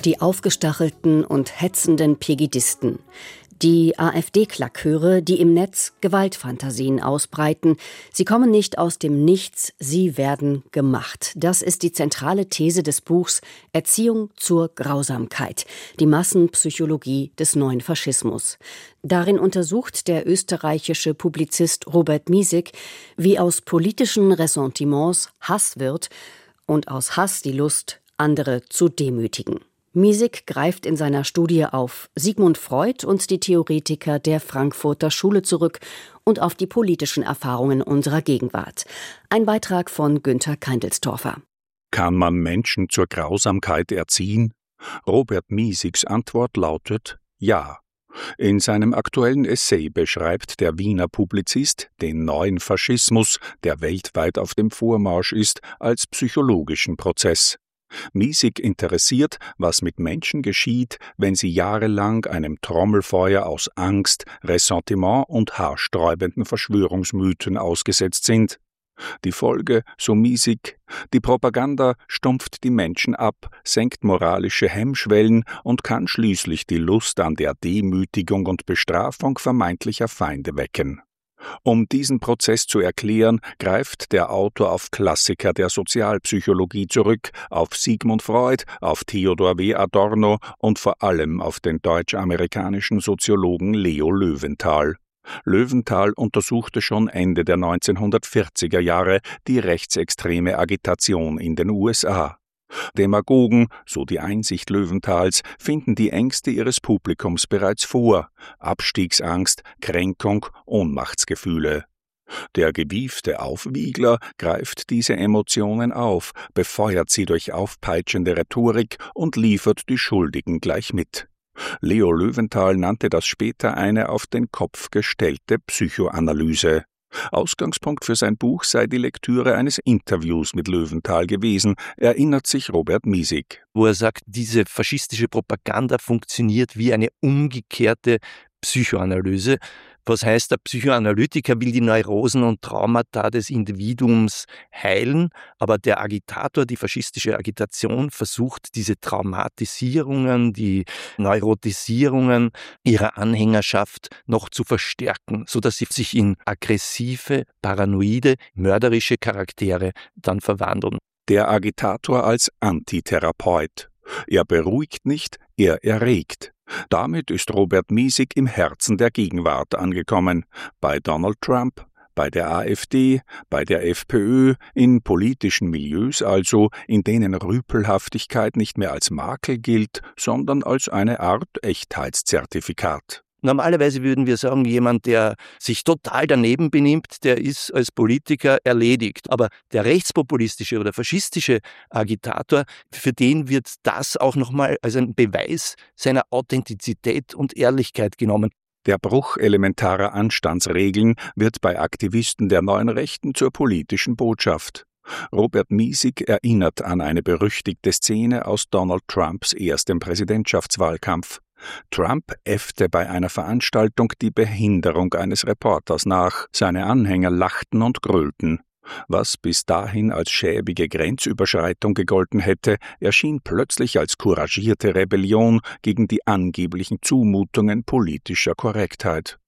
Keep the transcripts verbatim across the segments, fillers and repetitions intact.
die aufgestachelten und hetzenden Pegidisten, die AfD-Klackhöre, die im Netz Gewaltfantasien ausbreiten. Sie kommen nicht aus dem Nichts, sie werden gemacht. Das ist die zentrale These des Buchs Erziehung zur Grausamkeit, die Massenpsychologie des neuen Faschismus. Darin untersucht der österreichische Publizist Robert Miesig, wie aus politischen Ressentiments Hass wird und aus Hass die Lust, andere zu demütigen. Miesig greift in seiner Studie auf Sigmund Freud und die Theoretiker der Frankfurter Schule zurück und auf die politischen Erfahrungen unserer Gegenwart. Ein Beitrag von Günther Keindelstorfer. Kann man Menschen zur Grausamkeit erziehen? Robert Miesigs Antwort lautet ja. In seinem aktuellen Essay beschreibt der Wiener Publizist den neuen Faschismus, der weltweit auf dem Vormarsch ist, als psychologischen Prozess. Miesig interessiert, was mit Menschen geschieht, wenn sie jahrelang einem Trommelfeuer aus Angst, Ressentiment und haarsträubenden Verschwörungsmythen ausgesetzt sind. Die Folge, so Miesig: die Propaganda stumpft die Menschen ab, senkt moralische Hemmschwellen und kann schließlich die Lust an der Demütigung und Bestrafung vermeintlicher Feinde wecken. Um diesen Prozess zu erklären, greift der Autor auf Klassiker der Sozialpsychologie zurück, auf Sigmund Freud, auf Theodor W. Adorno und vor allem auf den deutsch-amerikanischen Soziologen Leo Löwenthal. Löwenthal untersuchte schon Ende der neunzehnhundertvierziger Jahre die rechtsextreme Agitation in den U S A. Demagogen, so die Einsicht Löwenthals, finden die Ängste ihres Publikums bereits vor: Abstiegsangst, Kränkung, Ohnmachtsgefühle. Der gewiefte Aufwiegler greift diese Emotionen auf, befeuert sie durch aufpeitschende Rhetorik und liefert die Schuldigen gleich mit. Leo Löwenthal nannte das später eine auf den Kopf gestellte Psychoanalyse. Ausgangspunkt für sein Buch sei die Lektüre eines Interviews mit Löwenthal gewesen, erinnert sich Robert Miesig. Wo er sagt, diese faschistische Propaganda funktioniert wie eine umgekehrte Psychoanalyse. Was heißt, der Psychoanalytiker will die Neurosen und Traumata des Individuums heilen, aber der Agitator, die faschistische Agitation, versucht diese Traumatisierungen, die Neurotisierungen ihrer Anhängerschaft noch zu verstärken, sodass sie sich in aggressive, paranoide, mörderische Charaktere dann verwandeln. Der Agitator als Antitherapeut. Er beruhigt nicht, er erregt. Damit ist Robert Miesig im Herzen der Gegenwart angekommen. Bei Donald Trump, bei der AfD, bei der FPÖ, in politischen Milieus also, in denen Rüpelhaftigkeit nicht mehr als Makel gilt, sondern als eine Art Echtheitszertifikat. Normalerweise würden wir sagen, jemand, der sich total daneben benimmt, der ist als Politiker erledigt. Aber der rechtspopulistische oder faschistische Agitator, für den wird das auch nochmal als ein Beweis seiner Authentizität und Ehrlichkeit genommen. Der Bruch elementarer Anstandsregeln wird bei Aktivisten der neuen Rechten zur politischen Botschaft. Robert Miesig erinnert an eine berüchtigte Szene aus Donald Trumps erstem Präsidentschaftswahlkampf. Trump äffte bei einer Veranstaltung die Behinderung eines Reporters nach. Seine Anhänger lachten und grölten. Was bis dahin als schäbige Grenzüberschreitung gegolten hätte, erschien plötzlich als couragierte Rebellion gegen die angeblichen Zumutungen politischer Korrektheit.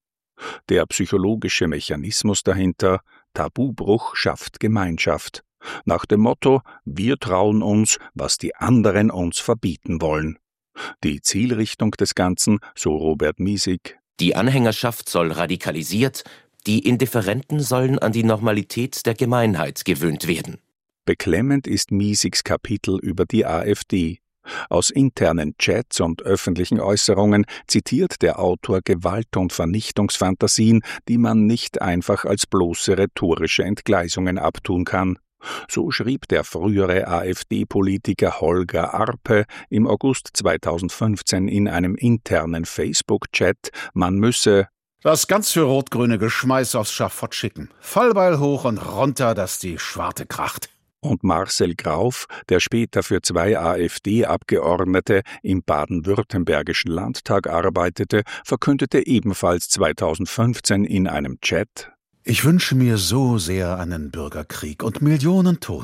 Der psychologische Mechanismus dahinter: Tabubruch schafft Gemeinschaft. Nach dem Motto: Wir trauen uns, was die anderen uns verbieten wollen. Die Zielrichtung des Ganzen, so Robert Miesig: Die Anhängerschaft soll radikalisiert, die Indifferenten sollen an die Normalität der Gemeinheit gewöhnt werden. Beklemmend ist Miesigs Kapitel über die AfD. Aus internen Chats und öffentlichen Äußerungen zitiert der Autor Gewalt- und Vernichtungsfantasien, die man nicht einfach als bloße rhetorische Entgleisungen abtun kann. So schrieb der frühere AfD-Politiker Holger Arpe im August zweitausendfünfzehn in einem internen Facebook-Chat, man müsse das ganz für rot-grüne Geschmeiß aufs Schafott schicken. Fallbeil hoch und runter, dass die Schwarte kracht. Und Marcel Grauf, der später für zwei AfD-Abgeordnete im baden-württembergischen Landtag arbeitete, verkündete ebenfalls zweitausendfünfzehn in einem Chat: Ich wünsche mir so sehr einen Bürgerkrieg und Millionen Tote.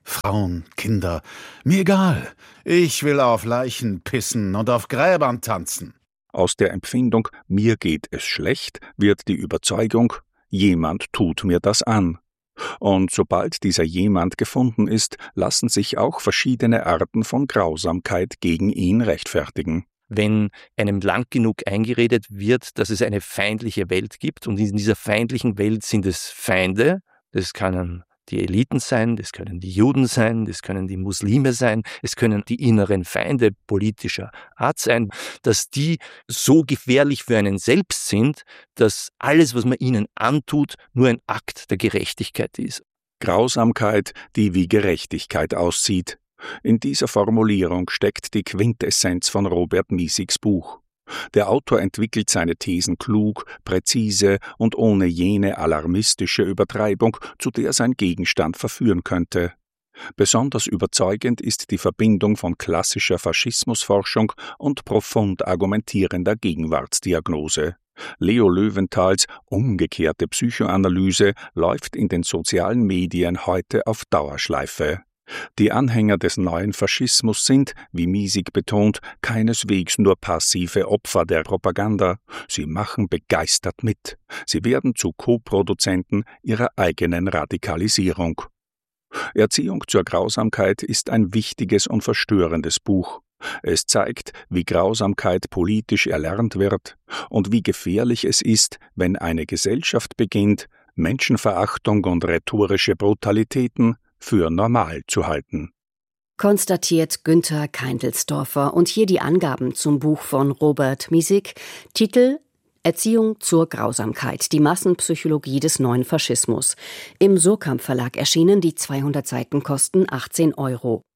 Frauen, Kinder, mir egal. Ich will auf Leichen pissen und auf Gräbern tanzen. Aus der Empfindung, mir geht es schlecht, wird die Überzeugung, jemand tut mir das an. Und sobald dieser jemand gefunden ist, lassen sich auch verschiedene Arten von Grausamkeit gegen ihn rechtfertigen. Wenn einem lang genug eingeredet wird, dass es eine feindliche Welt gibt und in dieser feindlichen Welt sind es Feinde, das können die Eliten sein, das können die Juden sein, das können die Muslime sein, es können die inneren Feinde politischer Art sein, dass die so gefährlich für einen selbst sind, dass alles, was man ihnen antut, nur ein Akt der Gerechtigkeit ist. Grausamkeit, die wie Gerechtigkeit aussieht. In dieser Formulierung steckt die Quintessenz von Robert Miesigs Buch. Der Autor entwickelt seine Thesen klug, präzise und ohne jene alarmistische Übertreibung, zu der sein Gegenstand verführen könnte. Besonders überzeugend ist die Verbindung von klassischer Faschismusforschung und profund argumentierender Gegenwartsdiagnose. Leo Löwenthals umgekehrte Psychoanalyse läuft in den sozialen Medien heute auf Dauerschleife. Die Anhänger des neuen Faschismus sind, wie Miesig betont, keineswegs nur passive Opfer der Propaganda. Sie machen begeistert mit. Sie werden zu Co-Produzenten ihrer eigenen Radikalisierung. Erziehung zur Grausamkeit ist ein wichtiges und verstörendes Buch. Es zeigt, wie Grausamkeit politisch erlernt wird und wie gefährlich es ist, wenn eine Gesellschaft beginnt, Menschenverachtung und rhetorische Brutalitäten für normal zu halten. Konstatiert Günther Keindelsdorfer. Und hier die Angaben zum Buch von Robert Miesig. Titel: Erziehung zur Grausamkeit, die Massenpsychologie des neuen Faschismus. Im Surkamp Verlag erschienen, die zweihundert Seiten kosten achtzehn Euro.